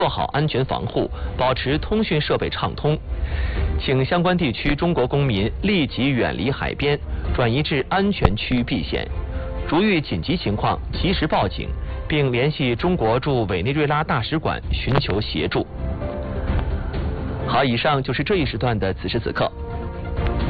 做好安全防护，保持通讯设备畅通。请相关地区中国公民立即远离海边，转移至安全区避险。如遇紧急情况，及时报警，并联系中国驻委内瑞拉大使馆寻求协助。好，以上就是这一时段的此时此刻。